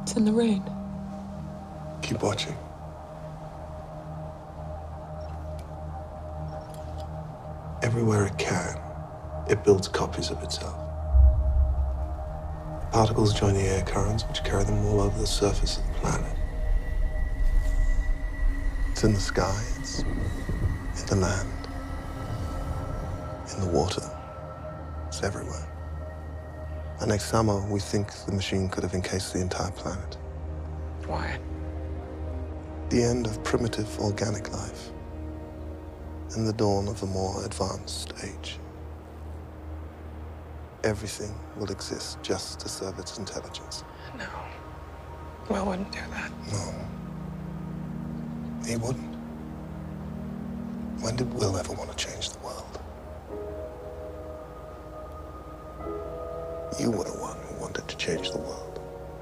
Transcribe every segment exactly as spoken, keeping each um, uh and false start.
It's in the rain. Keep watching. Everywhere it can, it builds copies of itself. The particles join the air currents, which carry them all over the surface of the planet. It's in the sky, it's in the land, in the water. It's everywhere. And next summer, we think the machine could have encased the entire planet. Why? The end of primitive organic life and the dawn of a more advanced age. Everything will exist just to serve its intelligence. No. Will wouldn't do that. No. He wouldn't. When did Will ever want to change the world? You were the one who wanted to change the world.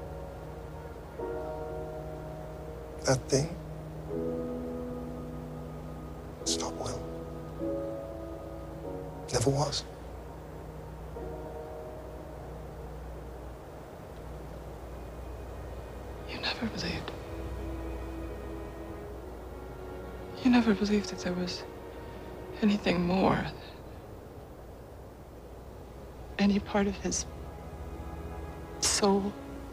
That thing, it's not Will. Never was. You never believed. You never believed that there was anything more. Any part of his soul.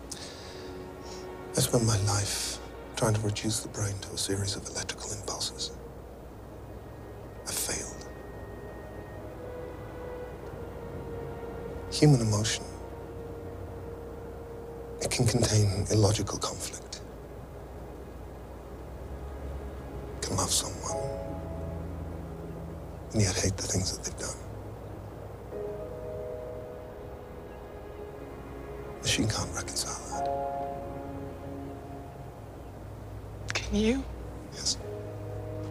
I spent my life trying to reduce the brain to a series of electrical impulses. I failed. Human emotion, it can contain illogical conflict. You can love someone and yet hate the things that they've done. Machine can't reconcile that. Can you? Yes.